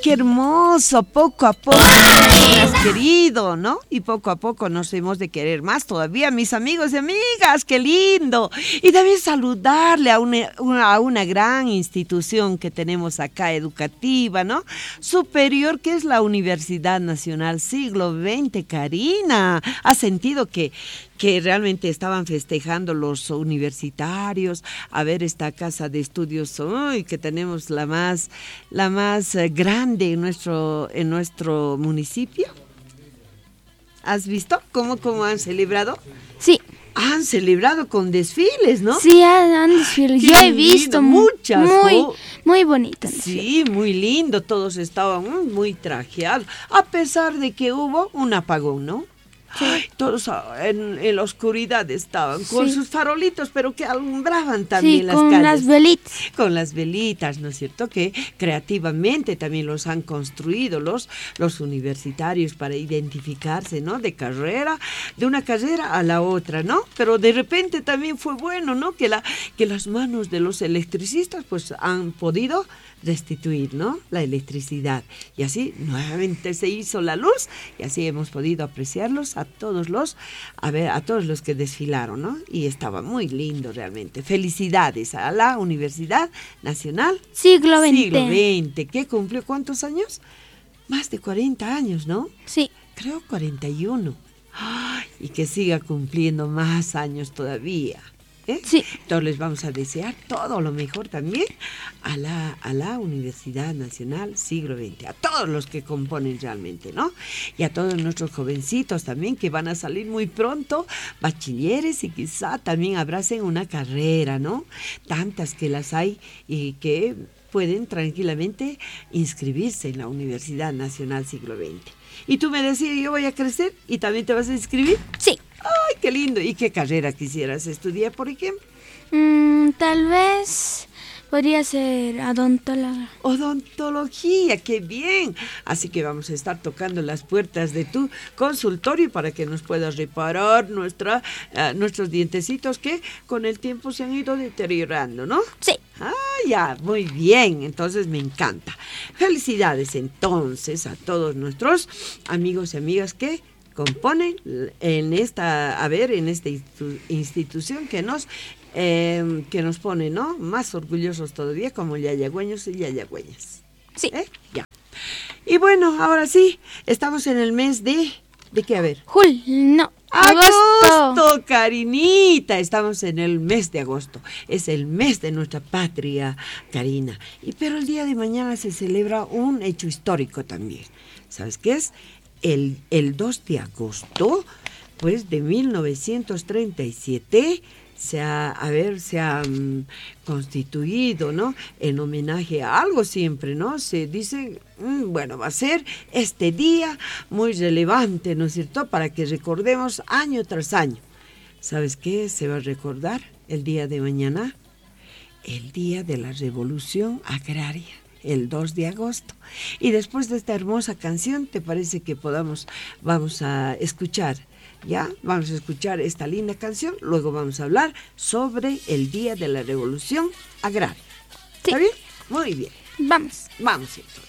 qué hermoso! Poco a poco nos has querido, ¿no? Y poco a poco nos hemos de querer más todavía, mis amigos y amigas. ¡Qué lindo! Y también saludarle a una gran institución que tenemos acá, educativa, ¿no? Superior, que es la Universidad Nacional Siglo XX, Karina. ¿Has sentido que realmente estaban festejando los universitarios, a ver esta casa de estudios hoy que tenemos la más grande en nuestro municipio? ¿Has visto cómo han celebrado? Sí. Han celebrado con desfiles, ¿no? Sí, han desfiles. Yo he visto muchas. Muy bonitas. Sí, muy lindo. Todos estaban muy trajeados, a pesar de que hubo un apagón, ¿no? Sí. Todos en la oscuridad estaban con sus farolitos, pero que alumbraban también las calles. Con las velitas. Con las velitas, ¿no es cierto? Que creativamente también los han construido los universitarios para identificarse, ¿no? De una carrera a la otra, ¿no? Pero de repente también fue bueno, ¿no? Que las manos de los electricistas pues han podido restituir, ¿no? La electricidad. Y así nuevamente se hizo la luz y así hemos podido apreciarlos a todos los que desfilaron, ¿no? Y estaba muy lindo realmente. Felicidades a la Universidad Nacional Siglo XX. Siglo XX, que cumplió ¿cuántos años? Más de 40 años, ¿no? Sí. Creo 41. ¡Ay! Y que siga cumpliendo más años todavía. Sí. Entonces les vamos a desear todo lo mejor también a la Universidad Nacional Siglo XX, a todos los que componen realmente, ¿no? Y a todos nuestros jovencitos también que van a salir muy pronto, bachilleres, y quizá también abracen una carrera, ¿no? Tantas que las hay y que pueden tranquilamente inscribirse en la Universidad Nacional Siglo XX. Y tú me decías, yo voy a crecer y también te vas a inscribir. Sí. ¡Ay, qué lindo! ¿Y qué carrera quisieras estudiar, por ejemplo? Tal vez podría ser odontóloga. Odontología, qué bien. Así que vamos a estar tocando las puertas de tu consultorio para que nos puedas reparar nuestros dientecitos que con el tiempo se han ido deteriorando, ¿no? Sí. Ah, ya, muy bien. Entonces me encanta. Felicidades entonces a todos nuestros amigos y amigas que componen en esta institución que nos pone, ¿no? Más orgullosos todavía como yayagüeños y yayagüeñas. Sí. Ya. Y bueno, ahora sí, estamos en el mes ¿de qué? A ver. Agosto, Karinita. Estamos en el mes de agosto. Es el mes de nuestra patria, Karina. Pero el día de mañana se celebra un hecho histórico también. ¿Sabes qué es? El 2 de agosto, pues, de 1937, se ha constituido, ¿no? En homenaje a algo siempre, ¿no? Se dice, bueno, va a ser este día muy relevante, ¿no es cierto? Para que recordemos año tras año. ¿Sabes qué se va a recordar el día de mañana? El día de la Revolución Agraria. El 2 de agosto. Y después de esta hermosa canción, ¿te parece que vamos a escuchar? ¿Ya? Vamos a escuchar esta linda canción, luego vamos a hablar sobre el Día de la Revolución Agraria. Sí. ¿Está bien? Muy bien. Vamos entonces.